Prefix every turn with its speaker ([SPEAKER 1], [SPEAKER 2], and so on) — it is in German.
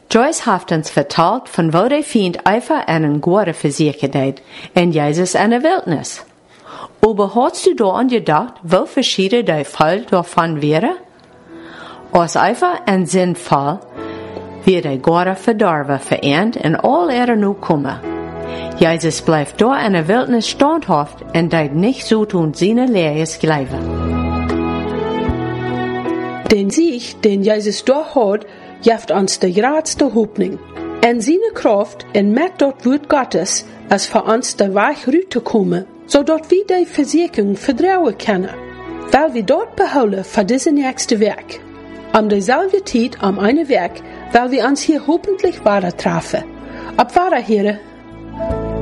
[SPEAKER 1] Joyce heeft ons verteld van wo die Feind einfach einen Gute versichert hat, en Jesus eine Wildnis. Aber hast du da an gedacht, wo verschieden der Fall davon wäre? Als einfach ein Sinnfall, wird der Gute verdorben, verehrt und all nu kommen. Jesus bleibt da in der Wildnis standhaft und deut nicht so tun seine Lehres glauben.
[SPEAKER 2] Den Sieg, den Jesus da hat, jaft uns die grootste Hoffnung. En seine Kraft en met dat Wort Gottes, als für uns der Weg rüberzukommen, zodat wir die Versicherung vertrauen können, weil wir dort behouden für diese nächste Werk. Am derselbe Zeit, am eine Werk, weil wir uns hier hoffentlich weiter treffen. Ab weiter, Heere,